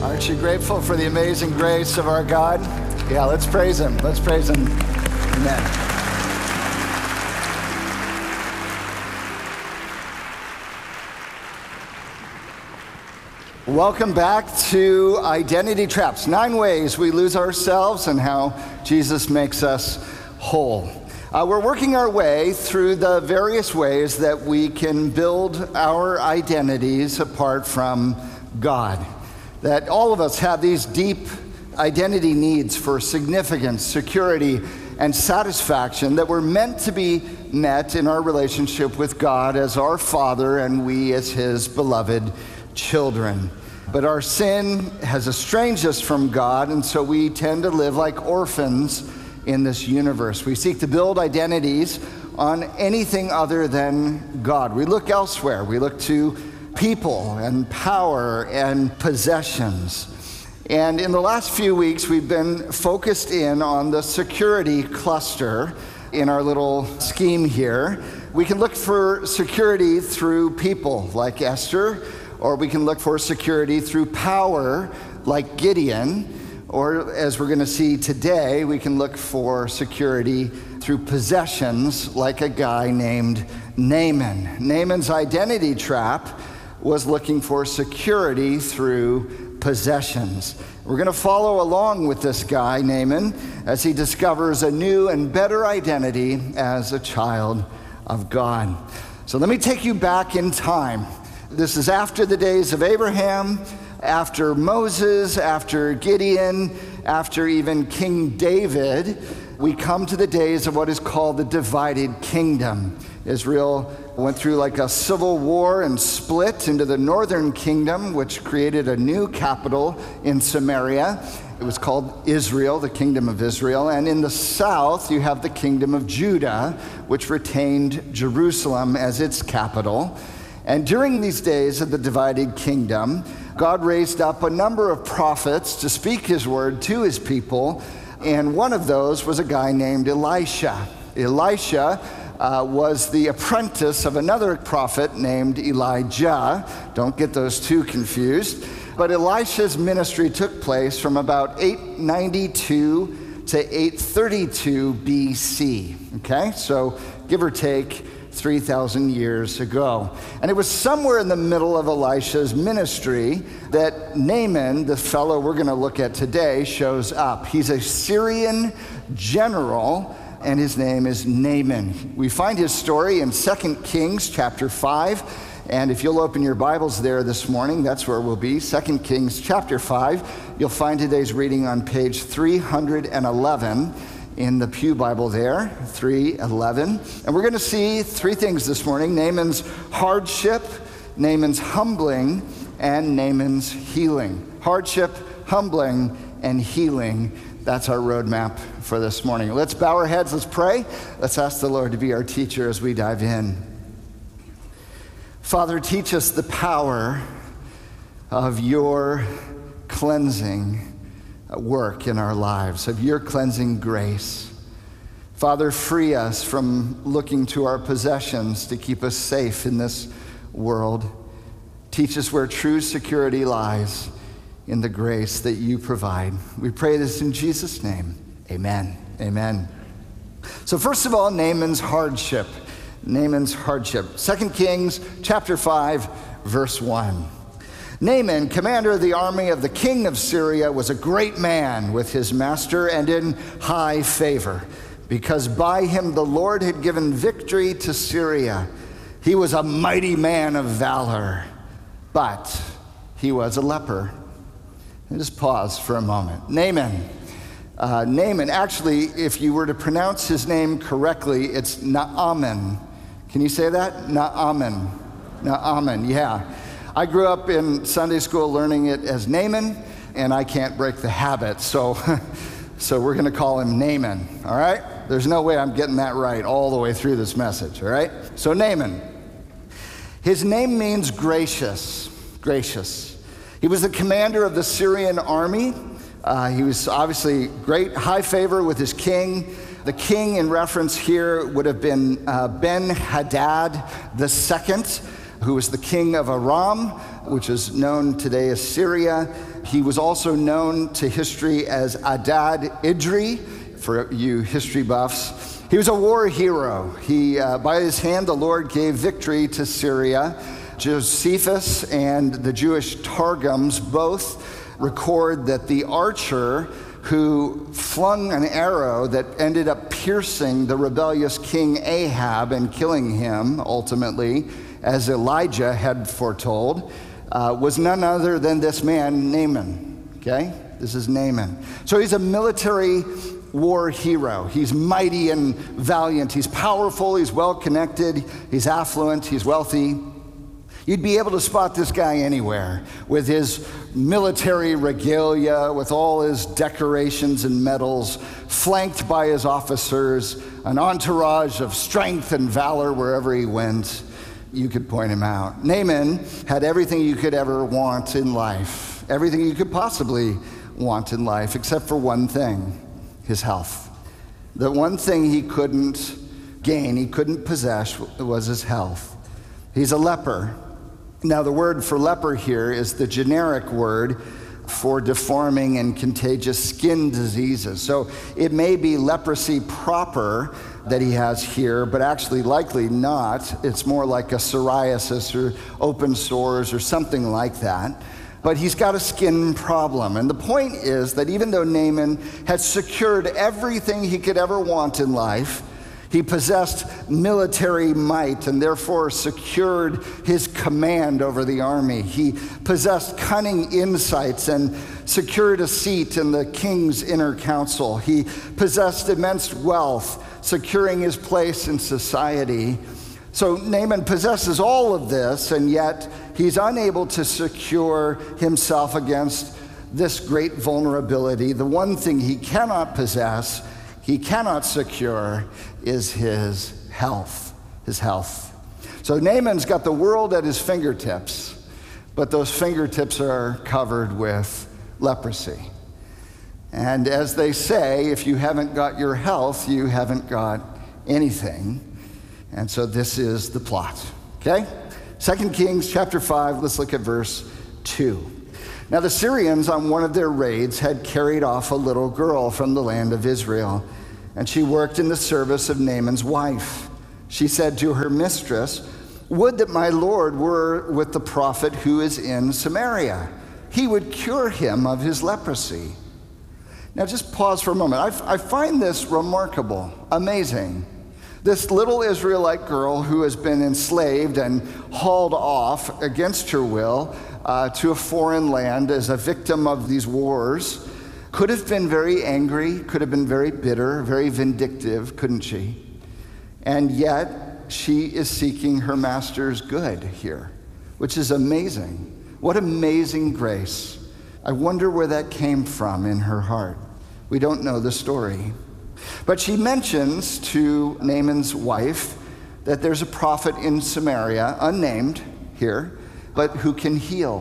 Aren't you grateful for the amazing grace of our God? Yeah, let's praise him. Let's praise him. Amen. Welcome back to Identity Traps. 9 ways we lose ourselves and how Jesus makes us whole. We're working our way through the various ways that we can build our identities apart from God. That all of us have these deep identity needs for significance, security, and satisfaction that were meant to be met in our relationship with God as our Father and we as his beloved children. But our sin has estranged us from God, and so we tend to live like orphans in this universe. We seek to build identities on anything other than God. We look elsewhere. We look to people and power and possessions. And in the last few weeks, we've been focused in on the security cluster in our little scheme here. We can look for security through people like Esther, or we can look for security through power like Gideon, or as we're going to see today, we can look for security through possessions like a guy named Naaman. Naaman's identity trap was looking for security through possessions. We're going to follow along with this guy, Naaman, as he discovers a new and better identity as a child of God. So let me take you back in time. This is after the days of Abraham, after Moses, after Gideon, after even King David. We come to the days of what is called the divided kingdom. Israel went through like a civil war and split into the northern kingdom, which created a new capital in Samaria. It was called Israel, the kingdom of Israel. And in the south, you have the kingdom of Judah, which retained Jerusalem as its capital. And during these days of the divided kingdom, God raised up a number of prophets to speak his word to his people. And one of those was a guy named Elisha. Elisha was the apprentice of another prophet named Elijah. Don't get those two confused. But Elisha's ministry took place from about 892 to 832 BC. Okay, so give or take 3,000 years ago. And it was somewhere in the middle of Elisha's ministry that Naaman, the fellow we're going to look at today, shows up. He's a Syrian general, and his name is Naaman. We find his story in 2 Kings chapter 5. And if you'll open your Bibles there this morning, that's where we'll be. 2 Kings chapter 5. You'll find today's reading on page 311 in the Pew Bible there, 311. And we're going to see 3 things this morning: Naaman's hardship, Naaman's humbling, and Naaman's healing. Hardship, humbling, and healing. That's our roadmap for this morning. Let's bow our heads, let's pray. Let's ask the Lord to be our teacher as we dive in. Father, teach us the power of your cleansing work in our lives, of your cleansing grace. Father, free us from looking to our possessions to keep us safe in this world. Teach us where true security lies, in the grace that you provide. We pray this in Jesus' name. Amen. Amen. So first of all, Naaman's hardship. Naaman's hardship. 2 Kings chapter 5, verse 1. Naaman, commander of the army of the king of Syria, was a great man with his master and in high favor, because by him the Lord had given victory to Syria. He was a mighty man of valor, but he was a leper. Just pause for a moment. Naaman. Naaman, actually, if you were to pronounce his name correctly, it's Naaman. Can you say that? Naaman. Naaman, yeah. I grew up in Sunday school learning it as Naaman, and I can't break the habit, so we're going to call him Naaman, all right? There's no way I'm getting that right all the way through this message, all right? So Naaman. His name means gracious, gracious. He was the commander of the Syrian army. He was obviously great, high favor with his king. The king in reference here would have been Ben-Hadad II. who was the king of Aram, which is known today as Syria. He was also known to history as Adad-Idri, for you history buffs. He was a war hero. By his hand, the Lord gave victory to Syria. Josephus and the Jewish Targums both record that the archer who flung an arrow that ended up piercing the rebellious king Ahab and killing him ultimately, as Elijah had foretold, was none other than this man, Naaman. Okay? This is Naaman. So he's a military war hero. He's mighty and valiant. He's powerful. He's well-connected. He's affluent. He's wealthy. You'd be able to spot this guy anywhere with his military regalia, with all his decorations and medals, flanked by his officers, an entourage of strength and valor wherever he went. You could point him out. Naaman had everything you could ever want in life, everything you could possibly want in life, except for one thing, his health. The one thing he couldn't gain, he couldn't possess, was his health. He's a leper. Now, the word for leper here is the generic word for deforming and contagious skin diseases. So it may be leprosy proper that he has here, but actually likely not. It's more like a psoriasis or open sores or something like that. But he's got a skin problem. And the point is that even though Naaman had secured everything he could ever want in life, he possessed military might and therefore secured his command over the army. He possessed cunning insights and secured a seat in the king's inner council. He possessed immense wealth, securing his place in society. So Naaman possesses all of this, and yet he's unable to secure himself against this great vulnerability. The one thing he cannot possess, he cannot secure, is his health. His health. So Naaman's got the world at his fingertips, but those fingertips are covered with leprosy. And as they say, if you haven't got your health, you haven't got anything. And so this is the plot. Okay? 2 Kings chapter 5, let's look at verse 2. Now the Syrians on one of their raids had carried off a little girl from the land of Israel, and she worked in the service of Naaman's wife. She said to her mistress, "Would that my Lord were with the prophet who is in Samaria. He would cure him of his leprosy." Now just pause for a moment. I find this remarkable, amazing. This little Israelite girl who has been enslaved and hauled off against her will to a foreign land as a victim of these wars could have been very angry, could have been very bitter, very vindictive, couldn't she? And yet she is seeking her master's good here, which is amazing. What amazing grace. I wonder where that came from in her heart. We don't know the story. But she mentions to Naaman's wife that there's a prophet in Samaria, unnamed here, but who can heal.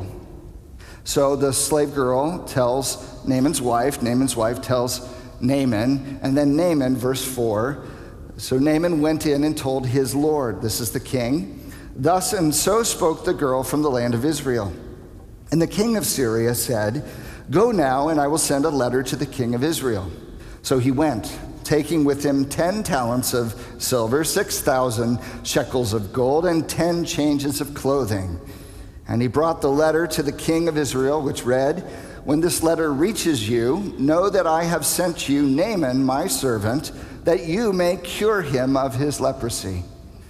So the slave girl tells Naaman's wife tells Naaman, and then Naaman, verse 4, so Naaman went in and told his Lord, this is the king, thus and so spoke the girl from the land of Israel. And the king of Syria said, "Go now, and I will send a letter to the king of Israel." So he went, taking with him 10 talents of silver, 6,000 shekels of gold, and 10 changes of clothing. And he brought the letter to the king of Israel, which read, "When this letter reaches you, know that I have sent you Naaman, my servant, that you may cure him of his leprosy."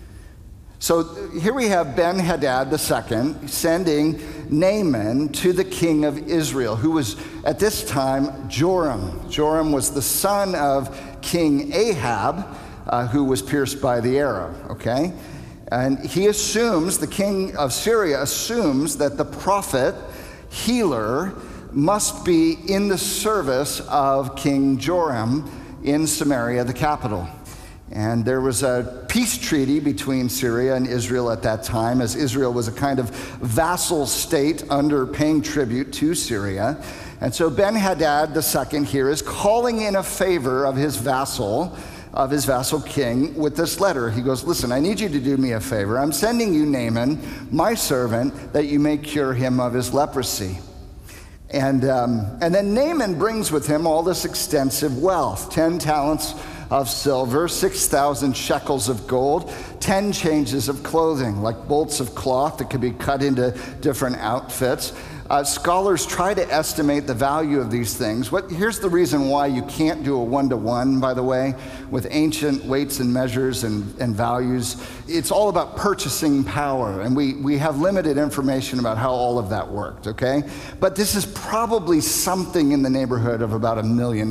So here we have Ben-Hadad II sending Naaman to the king of Israel, who was at this time Joram. Joram was the son of King Ahab, who was pierced by the arrow, okay? And he assumes, the king of Syria assumes that the prophet, healer, must be in the service of King Joram in Samaria, the capital. And there was a peace treaty between Syria and Israel at that time, as Israel was a kind of vassal state under paying tribute to Syria. And so Ben-Hadad II here is calling in a favor of his vassal, of his vassal king with this letter. He goes, listen, I need you to do me a favor. I'm sending you Naaman, my servant, that you may cure him of his leprosy. And then Naaman brings with him all this extensive wealth, 10 talents of silver, 6,000 shekels of gold, 10 changes of clothing, like bolts of cloth that could be cut into different outfits. Scholars try to estimate the value of these things. Here's the reason why you can't do a one-to-one, by the way, with ancient weights and measures and values. It's all about purchasing power, and we have limited information about how all of that worked, okay? But this is probably something in the neighborhood of about $1 million,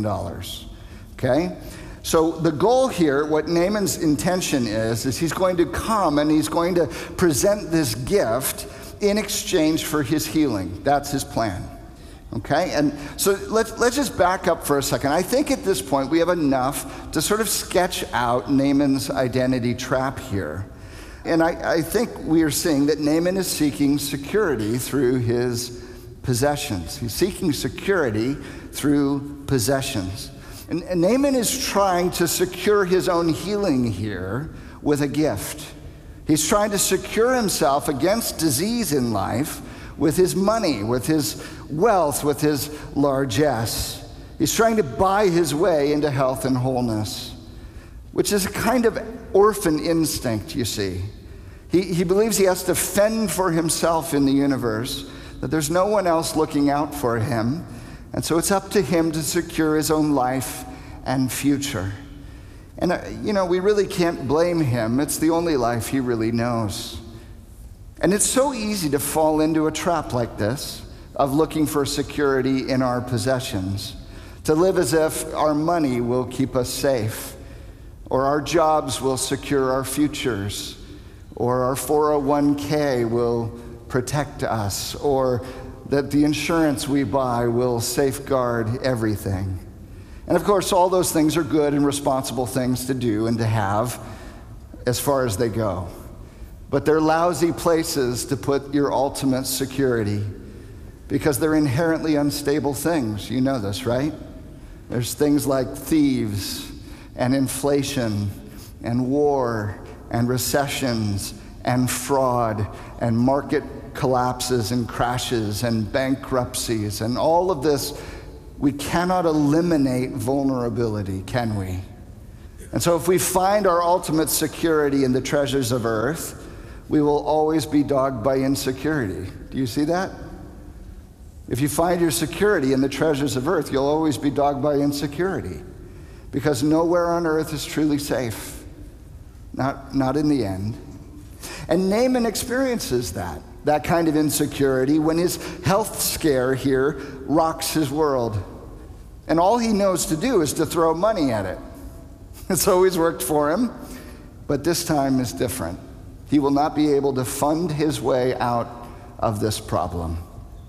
okay? So the goal here, what Naaman's intention is he's going to come and he's going to present this gift in exchange for his healing. That's his plan, okay? And so let's just back up for a second. I think at this point we have enough to sort of sketch out Naaman's identity trap here. And I think we are seeing that Naaman is seeking security through his possessions. He's seeking security through possessions. And Naaman is trying to secure his own healing here with a gift. He's trying to secure himself against disease in life with his money, with his wealth, with his largesse. He's trying to buy his way into health and wholeness, which is a kind of orphan instinct, you see. He believes he has to fend for himself in the universe, that there's no one else looking out for him, and so it's up to him to secure his own life and future. And, we really can't blame him. It's the only life he really knows. And it's so easy to fall into a trap like this of looking for security in our possessions, to live as if our money will keep us safe, or our jobs will secure our futures, or our 401k will protect us, or that the insurance we buy will safeguard everything. And of course, all those things are good and responsible things to do and to have as far as they go. But they're lousy places to put your ultimate security because they're inherently unstable things. You know this, right? There's things like thieves and inflation and war and recessions and fraud and market collapses and crashes and bankruptcies and all of this. We cannot eliminate vulnerability, can we? And so if we find our ultimate security in the treasures of earth, we will always be dogged by insecurity. Do you see that? If you find your security in the treasures of earth, you'll always be dogged by insecurity, because nowhere on earth is truly safe, not in the end. And Naaman experiences that kind of insecurity when his health scare here rocks his world. And all he knows to do is to throw money at it. It's always worked for him, but this time is different. He will not be able to fund his way out of this problem.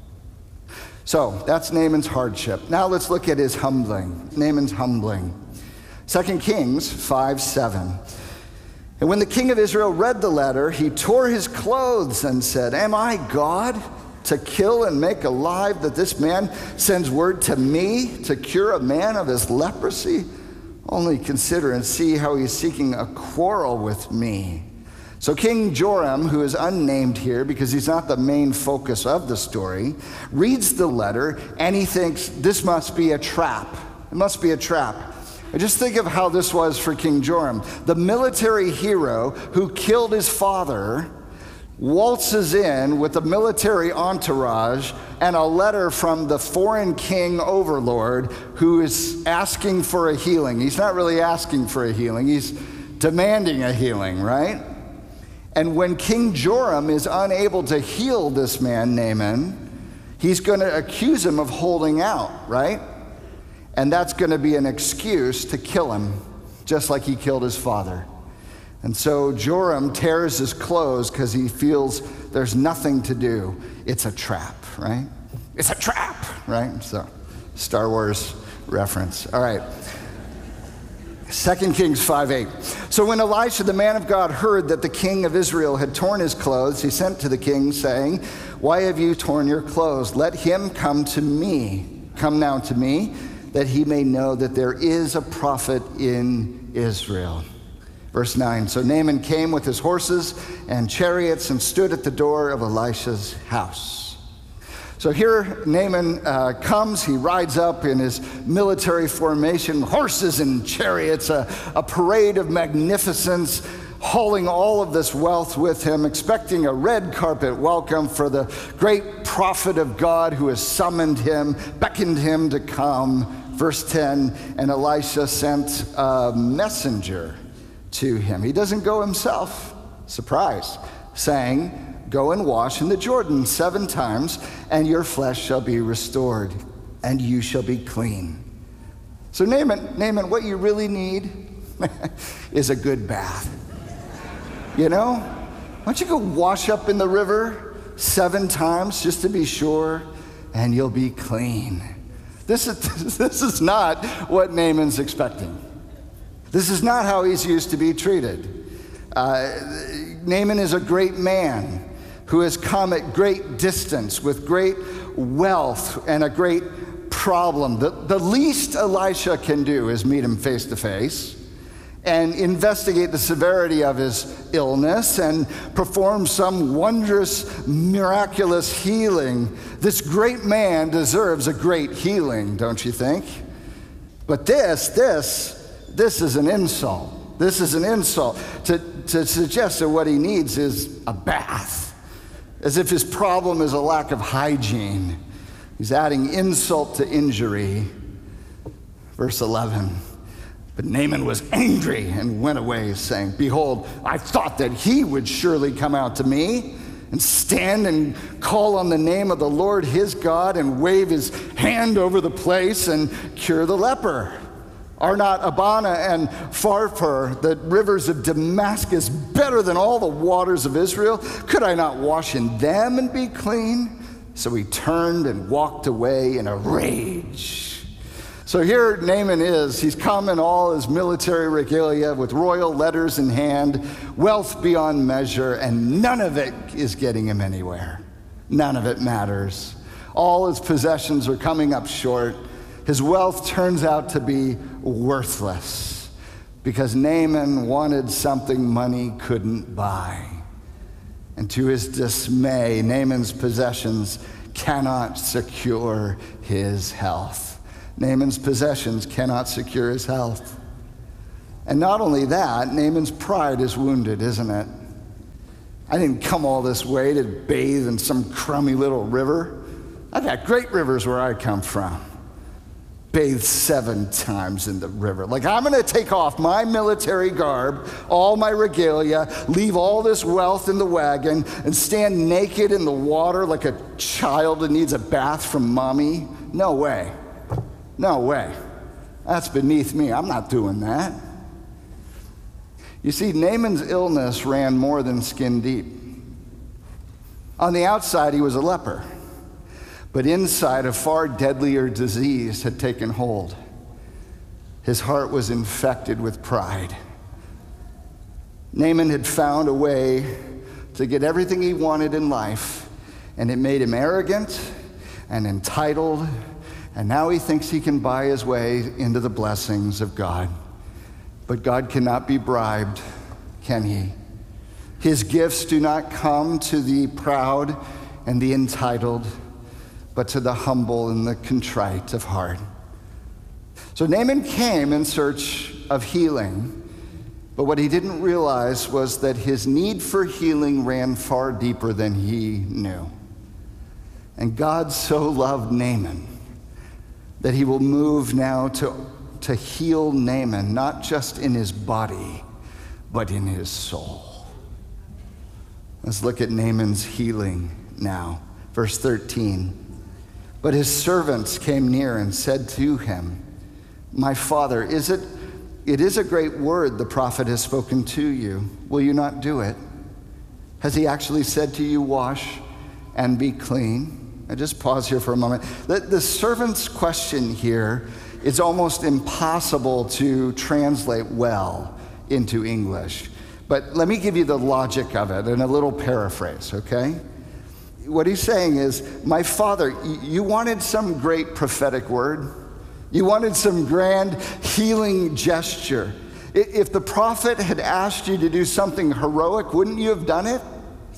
So that's Naaman's hardship. Now let's look at his humbling, Naaman's humbling. 2 Kings 5:7. And when the king of Israel read the letter, he tore his clothes and said, "Am I God to kill and make alive that this man sends word to me to cure a man of his leprosy? Only consider and see how he's seeking a quarrel with me." So King Joram, who is unnamed here because he's not the main focus of the story, reads the letter and he thinks this must be a trap. It must be a trap. I just think of how this was for King Joram. The military hero who killed his father waltzes in with a military entourage and a letter from the foreign king overlord who is asking for a healing. He's not really asking for a healing, he's demanding a healing, right? And when King Joram is unable to heal this man, Naaman, he's going to accuse him of holding out, right? And that's going to be an excuse to kill him, just like he killed his father. And so Joram tears his clothes because he feels there's nothing to do. It's a trap, right? It's a trap, right? So, Star Wars reference. All right. 2 Kings 5:8. So when Elisha, the man of God, heard that the king of Israel had torn his clothes, he sent to the king, saying, "Why have you torn your clothes? Let him come to me. Come now to me, that he may know that there is a prophet in Israel. Verse 9, so Naaman came with his horses and chariots and stood at the door of Elisha's house. So here Naaman comes, he rides up in his military formation, horses and chariots, a parade of magnificence, hauling all of this wealth with him, expecting a red carpet welcome for the great prophet of God who has summoned him, beckoned him to come. Verse 10, and Elisha sent a messenger to him. He doesn't go himself, surprise, saying, go and wash in the Jordan 7 times, and your flesh shall be restored, and you shall be clean. So Naaman, what you really need is a good bath. You know? Why don't you go wash up in the river 7 times just to be sure, and you'll be clean. This is not what Naaman's expecting. This is not how he's used to be treated. Naaman is a great man who has come at great distance with great wealth and a great problem. The least Elisha can do is meet him face to face and investigate the severity of his illness and perform some wondrous, miraculous healing. This great man deserves a great healing, don't you think? But this is an insult. This is an insult to suggest that what he needs is a bath, as if his problem is a lack of hygiene. He's adding insult to injury. Verse 11, but Naaman was angry and went away, saying, behold, I thought that he would surely come out to me and stand and call on the name of the Lord his God and wave his hand over the place and cure the leper. Are not Abana and Pharpar, the rivers of Damascus, better than all the waters of Israel? Could I not wash in them and be clean? So he turned and walked away in a rage. So here Naaman is. He's come in all his military regalia with royal letters in hand, wealth beyond measure, and none of it is getting him anywhere. None of it matters. All his possessions are coming up short. His wealth turns out to be worthless because Naaman wanted something money couldn't buy. And to his dismay, Naaman's possessions cannot secure his health. Naaman's possessions cannot secure his health. And not only that, Naaman's pride is wounded, isn't it? I didn't come all this way to bathe in some crummy little river. I've got great rivers where I come from. Bathe 7 times in the river. Like, I'm going to take off my military garb, all my regalia, leave all this wealth in the wagon, and stand naked in the water like a child that needs a bath from mommy? No way. No way. That's beneath me. I'm not doing that. You see, Naaman's illness ran more than skin deep. On the outside, he was a leper. But inside, a far deadlier disease had taken hold. His heart was infected with pride. Naaman had found a way to get everything he wanted in life, and it made him arrogant and entitled, and now he thinks he can buy his way into the blessings of God. But God cannot be bribed, can he? His gifts do not come to the proud and the entitled, but to the humble and the contrite of heart. So Naaman came in search of healing, but what he didn't realize was that his need for healing ran far deeper than he knew. And God so loved Naaman that he will move now to heal Naaman, not just in his body, but in his soul. Let's look at Naaman's healing now. Verse 13. But his servants came near and said to him, my father, it is a great word the prophet has spoken to you. Will you not do it? Has he actually said to you, wash and be clean? I just pause here for a moment. The servant's question here is almost impossible to translate well into English. But let me give you the logic of it in a little paraphrase, okay? What he's saying is, my father, you wanted some great prophetic word. You wanted some grand healing gesture. If the prophet had asked you to do something heroic, wouldn't you have done it?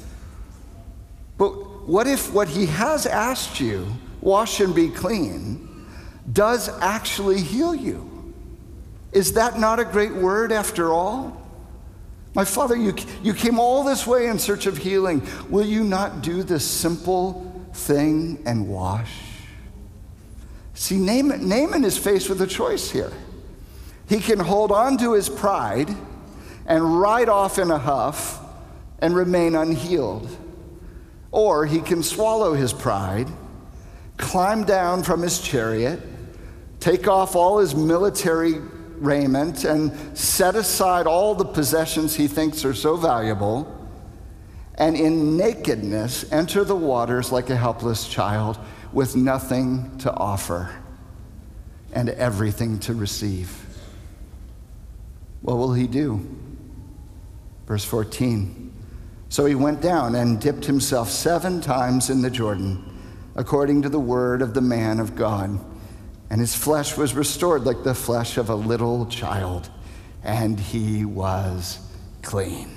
But what if what he has asked you, wash and be clean, does actually heal you? Is that not a great word after all? My Father, you came all this way in search of healing. Will you not do this simple thing and wash? See, Naaman is faced with a choice here. He can hold on to his pride and ride off in a huff and remain unhealed. Or he can swallow his pride, climb down from his chariot, take off all his military raiment, and set aside all the possessions he thinks are so valuable, and in nakedness enter the waters like a helpless child with nothing to offer and everything to receive. What will he do? Verse 14. So he went down and dipped himself 7 times in the Jordan, according to the word of the man of God. And his flesh was restored like the flesh of a little child, and he was clean.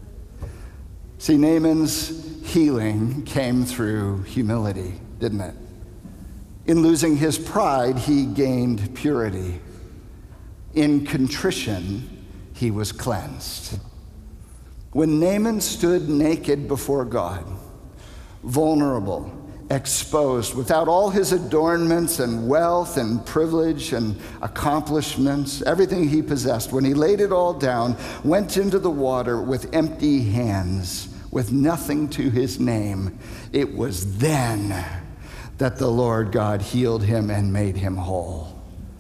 See, Naaman's healing came through humility, didn't it? In losing his pride, he gained purity. In contrition, he was cleansed. When Naaman stood naked before God, vulnerable, exposed, without all his adornments and wealth and privilege and accomplishments, everything he possessed, when he laid it all down, went into the water with empty hands, with nothing to his name, it was then that the Lord God healed him and made him whole.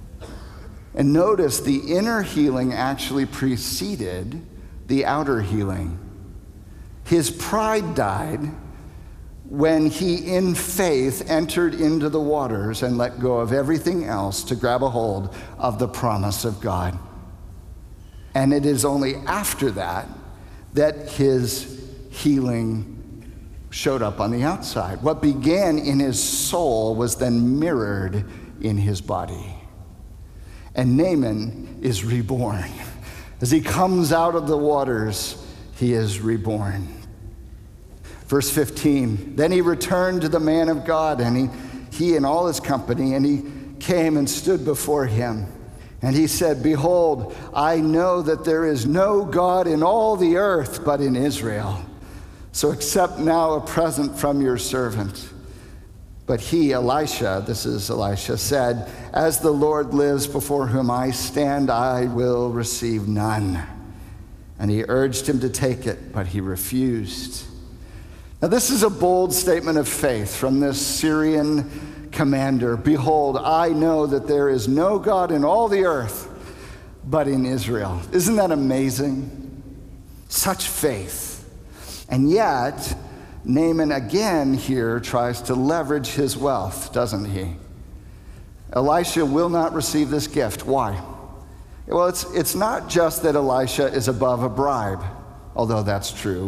And notice the inner healing actually preceded the outer healing. His pride died when he, in faith, entered into the waters and let go of everything else to grab a hold of the promise of God. And it is only after that that his healing showed up on the outside. What began in his soul was then mirrored in his body. And Naaman is reborn. As he comes out of the waters, he is reborn. Verse 15, then he returned to the man of God, and he and all his company, and he came and stood before him. And he said, behold, I know that there is no God in all the earth but in Israel. So accept now a present from your servant. But he, Elisha, this is Elisha, said, as the Lord lives before whom I stand, I will receive none. And he urged him to take it, but he refused. Now this is a bold statement of faith from this Syrian commander. Behold, I know that there is no God in all the earth but in Israel. Isn't that amazing? Such faith. And yet, Naaman again here tries to leverage his wealth, doesn't he? Elisha will not receive this gift. Why? Well, it's not just that Elisha is above a bribe, although that's true.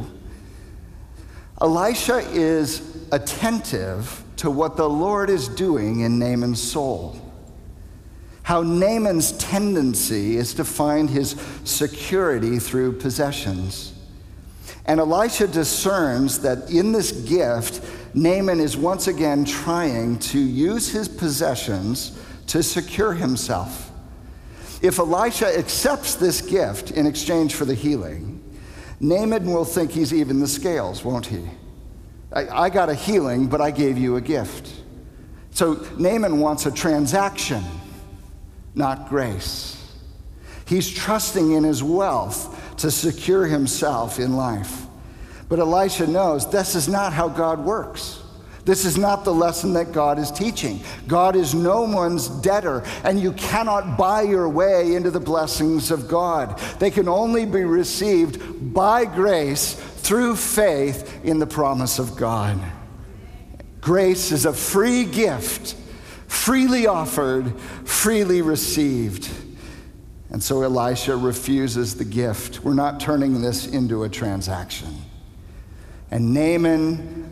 Elisha is attentive to what the Lord is doing in Naaman's soul. How Naaman's tendency is to find his security through possessions. And Elisha discerns that in this gift, Naaman is once again trying to use his possessions to secure himself. If Elisha accepts this gift in exchange for the healing, Naaman will think he's even the scales, won't he? I got a healing, but I gave you a gift. So Naaman wants a transaction, not grace. He's trusting in his wealth to secure himself in life. But Elisha knows this is not how God works. This is not the lesson that God is teaching. God is no one's debtor, and you cannot buy your way into the blessings of God. They can only be received by grace through faith in the promise of God. Grace is a free gift, freely offered, freely received. And so Elisha refuses the gift. We're not turning this into a transaction. And Naaman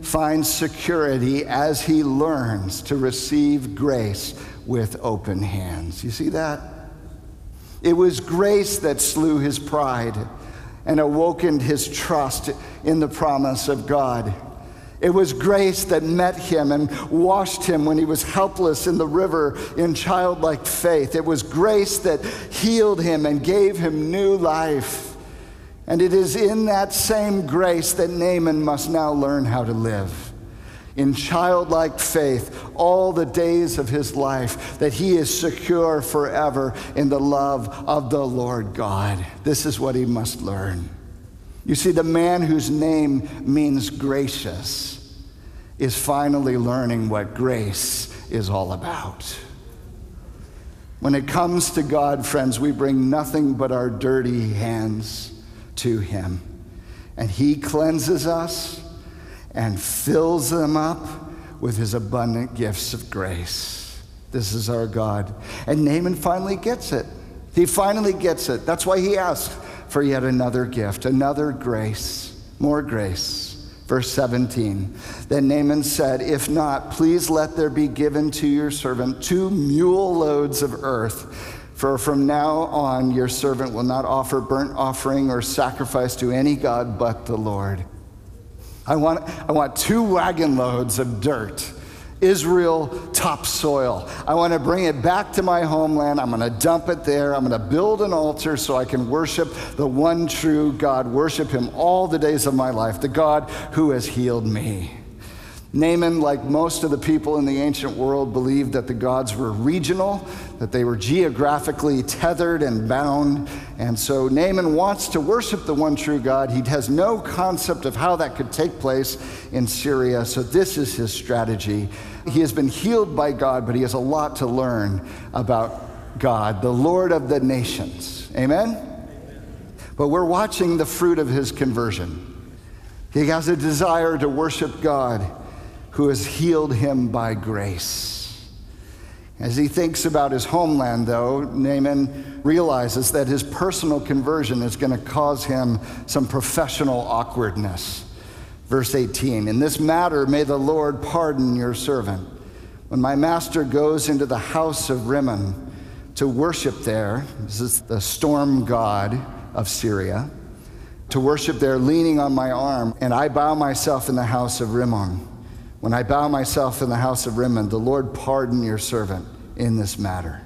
finds security as he learns to receive grace with open hands. You see that? It was grace that slew his pride and awakened his trust in the promise of God. It was grace that met him and washed him when he was helpless in the river in childlike faith. It was grace that healed him and gave him new life. And it is in that same grace that Naaman must now learn how to live. In childlike faith, all the days of his life, that he is secure forever in the love of the Lord God. This is what he must learn. You see, the man whose name means gracious is finally learning what grace is all about. When it comes to God, friends, we bring nothing but our dirty hands to him. And he cleanses us and fills them up with his abundant gifts of grace. This is our God. And Naaman finally gets it. He finally gets it. That's why he asks for yet another gift, another grace, more grace. Verse 17, then Naaman said, if not, please let there be given to your servant 2 mule loads of earth. For from now on, your servant will not offer burnt offering or sacrifice to any god but the Lord. I want 2 wagon loads of dirt, Israel topsoil. I want to bring it back to my homeland. I'm going to dump it there. I'm going to build an altar so I can worship the one true God, worship him all the days of my life, the God who has healed me. Naaman, like most of the people in the ancient world, believed that the gods were regional, that they were geographically tethered and bound. And so Naaman wants to worship the one true God. He has no concept of how that could take place in Syria. So this is his strategy. He has been healed by God, but he has a lot to learn about God, the Lord of the nations. Amen? But we're watching the fruit of his conversion. He has a desire to worship God, who has healed him by grace. As he thinks about his homeland, though, Naaman realizes that his personal conversion is going to cause him some professional awkwardness. Verse 18, in this matter, may the Lord pardon your servant. When my master goes into the house of Rimmon to worship there, this is the storm god of Syria, to worship there leaning on my arm, and I bow myself in the house of Rimmon. When I bow myself in the house of Rimmon, the Lord pardon your servant in this matter.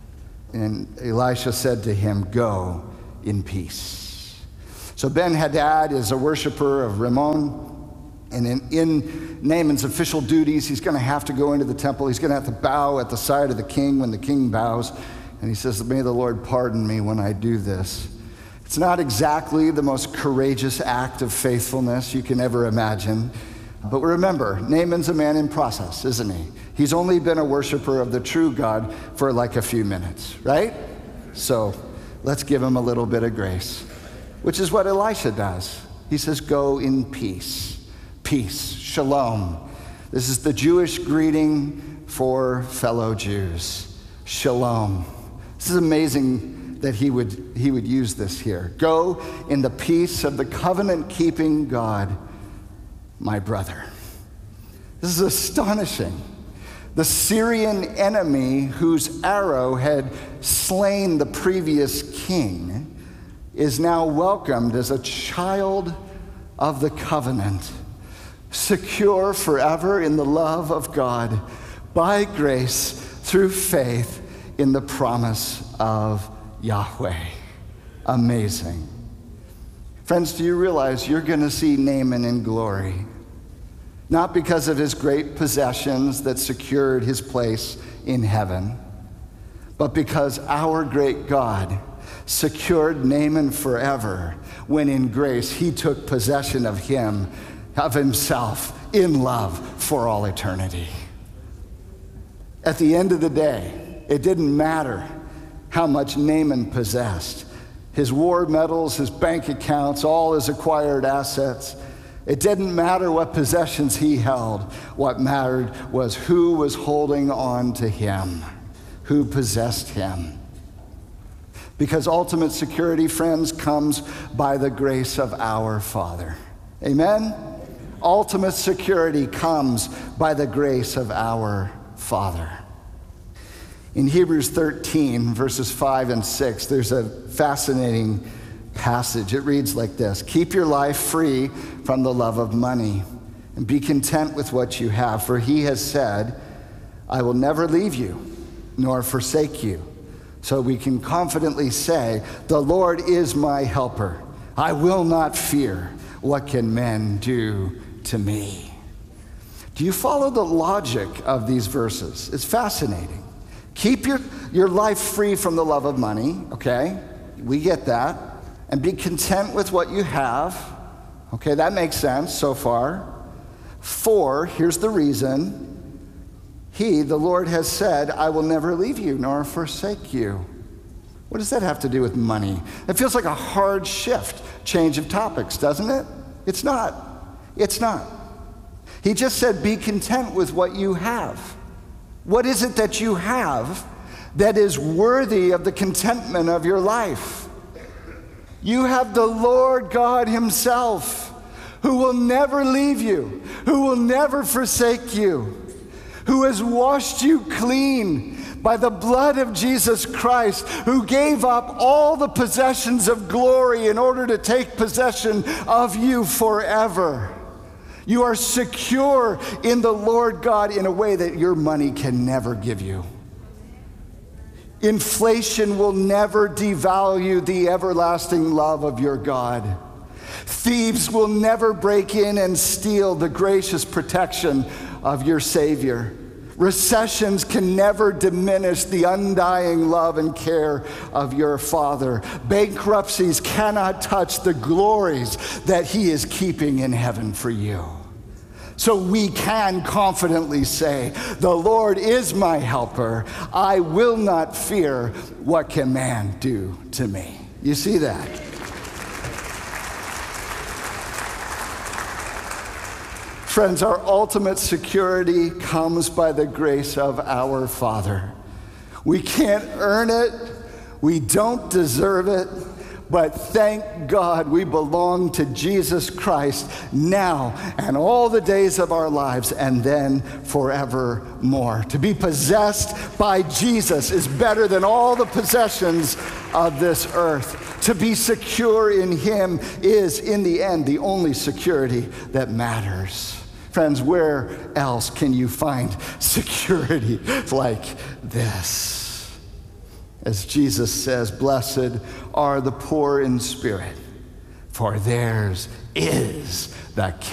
And Elisha said to him, go in peace. So Ben-Hadad is a worshiper of Rimmon. And in Naaman's official duties, he's going to have to go into the temple. He's going to have to bow at the side of the king when the king bows. And he says, may the Lord pardon me when I do this. It's not exactly the most courageous act of faithfulness you can ever imagine. But remember, Naaman's a man in process, isn't he? He's only been a worshiper of the true God for like a few minutes, right? So let's give him a little bit of grace, which is what Elisha does. He says, go in peace. Peace, shalom. This is the Jewish greeting for fellow Jews. Shalom. This is amazing that he would use this here. Go in the peace of the covenant-keeping God, my brother. This is astonishing. The Syrian enemy whose arrow had slain the previous king is now welcomed as a child of the covenant, secure forever in the love of God, by grace through faith in the promise of Yahweh. Amazing. Friends, do you realize you're going to see Naaman in glory? Not because of his great possessions that secured his place in heaven, but because our great God secured Naaman forever when in grace he took possession of himself in love for all eternity. At the end of the day, it didn't matter how much Naaman possessed. His war medals, his bank accounts, all his acquired assets. It didn't matter what possessions he held. What mattered was who was holding on to him, who possessed him. Because ultimate security, friends, comes by the grace of our Father. Amen? ultimate security comes by the grace of our Father. In Hebrews 13, verses 5 and 6, there's a fascinating passage. It reads like this: "Keep your life free from the love of money, and be content with what you have, for he has said, I will never leave you nor forsake you." So we can confidently say, the Lord is my helper. I will not fear. What can men do to me? Do you follow the logic of these verses? It's fascinating. Keep your life free from the love of money, okay? We get that. And be content with what you have. Okay, that makes sense so far. 4, here's the reason. He, the Lord, has said, I will never leave you nor forsake you. What does that have to do with money? It feels like a hard shift, change of topics, doesn't it? It's not. It's not. He just said, be content with what you have. What is it that you have that is worthy of the contentment of your life? You have the Lord God himself, who will never leave you, who will never forsake you, who has washed you clean by the blood of Jesus Christ, who gave up all the possessions of glory in order to take possession of you forever. You are secure in the Lord God in a way that your money can never give you. Inflation will never devalue the everlasting love of your God. Thieves will never break in and steal the gracious protection of your Savior. Recessions can never diminish the undying love and care of your Father. Bankruptcies cannot touch the glories that He is keeping in heaven for you. So we can confidently say, the Lord is my helper. I will not fear. What can man do to me? You see that? Friends, our ultimate security comes by the grace of our Father. We can't earn it. We don't deserve it. But thank God we belong to Jesus Christ now and all the days of our lives and then forevermore. To be possessed by Jesus is better than all the possessions of this earth. To be secure in Him is, in the end, the only security that matters. Friends, where else can you find security like this? As Jesus says, blessed are the poor in spirit, for theirs is the kingdom.